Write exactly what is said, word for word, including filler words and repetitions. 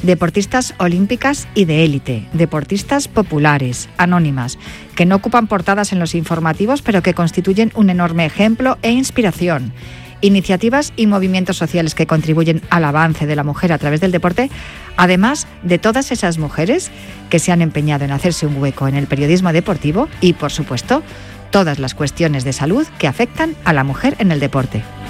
deportistas olímpicas y de élite, deportistas populares, anónimas, que no ocupan portadas en los informativos, pero que constituyen un enorme ejemplo e inspiración. Iniciativas y movimientos sociales que contribuyen al avance de la mujer a través del deporte, además de todas esas mujeres que se han empeñado en hacerse un hueco en el periodismo deportivo y, por supuesto, todas las cuestiones de salud que afectan a la mujer en el deporte.